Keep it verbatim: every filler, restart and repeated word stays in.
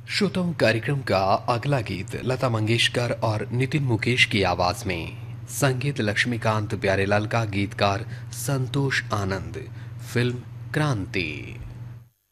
श्रोताओं, कार्यक्रम का अगला गीत लता मंगेशकर और नितिन मुकेश की आवाज में। संगीत लक्ष्मीकांत प्यारेलाल का, गीतकार संतोष आनंद। फिल्म क्रांति।